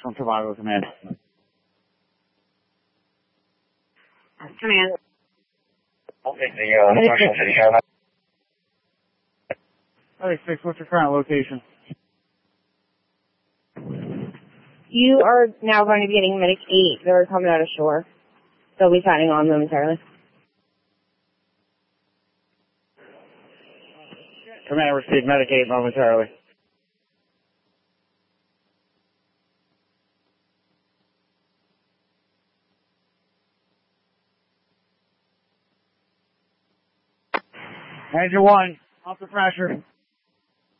from Tobago Command. Command. Medic 6, what's your current location? You are now going to be getting Medic 8. They're coming out of shore. They'll be signing on momentarily. Command received Medic 8 momentarily. Engine 1, off the pressure.